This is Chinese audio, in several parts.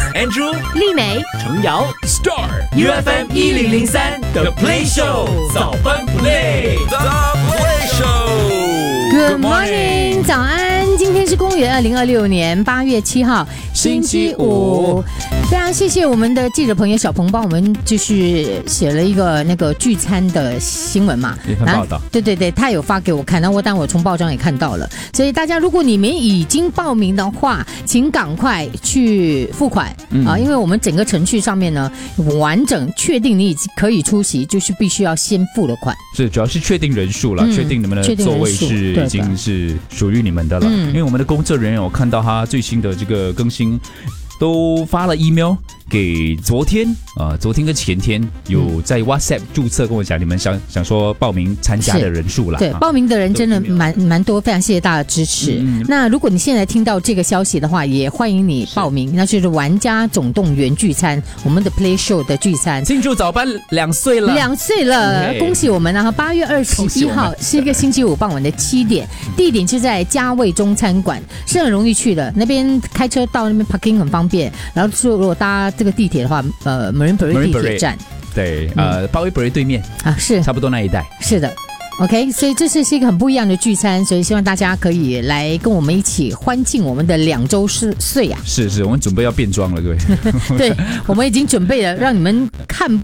Andrew、 丽美、 程瑶、Star UFM 1003 The Play Show 早班 Play The Play Show。Good morning， 早安！今天是公元2026年8月7号，星期五。非常谢谢我们的记者朋友小鹏帮我们就是写了一个那个聚餐的新闻嘛， 一份报道。对对对，他有发给我看，但我从报章也看到了。所以大家如果你们已经报名的话，请赶快去付款啊，因为我们整个程序上面呢完整确定你已经可以出席，就是必须要先付了款。 是，主要是确定人数了，确定你们的座位是已经是属于你们的了。因为我们的工作人员，我看到他最新的这个更新，都发了 email 给昨天跟前天有在 WhatsApp 注册跟我讲，你们想说报名参加的人数了。 对，报名的人真的蛮多，非常谢谢大家的支持。那如果你现在听到这个消息的话，也欢迎你报名，那就是玩家总动员聚餐，我们的 Play Show 的聚餐， 庆祝早班2岁了 ，2岁了，恭喜我们啊！8月21号是一个星期五傍晚的7点，地点是在嘉味中餐馆，是很容易去的，那边开车到那边 parking 很方便。然后如果搭这个地铁的话，Marine Parade 地铁站， 对，巴威 Parade 对面啊，是差不多那一带。 是的 ，OK， 所以这是一个很不一样的聚餐，所以希望大家可以来跟我们一起欢庆我们的2周岁啊！ 是，我们准备要变装了，各位。 对，我们已经准备了，让你们看，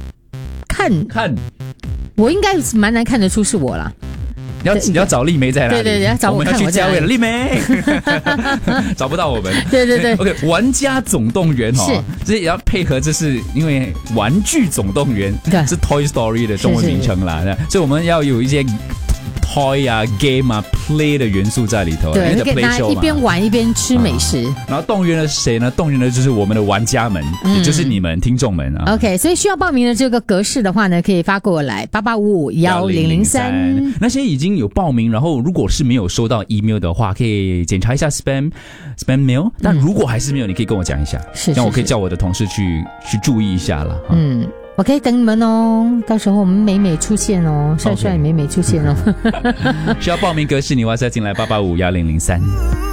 我应该蛮难看得出是我啦。 你要找丽梅在哪里？ 对，要找我看。 我们要去嘉味了，丽梅找不到我们。 对。 OK， 玩家总动员这也要配合，这是因为玩具总动员是 Toy Story 的中文名称啦，所以我们要有一些 toy 啊 game 啊 play 的元素在里头。 对，可以大家一边玩一边吃美食。 然后动员了谁呢？动员的就是我们的玩家们，也就是你们听众们啊。 OK， 所以需要报名的这个格式的话呢，可以发过来88551003。 那些已经有报名，然后如果是没有收到 email 的话，可以检查一下 spam mail。但如果还是没有，你可以跟我讲一下，这样我可以叫我的同事去注意一下了。 OK， 等你们哦，到时候我们美美出现哦，帅帅美美出现哦。 需要报名格式，你WhatsApp进来88511003。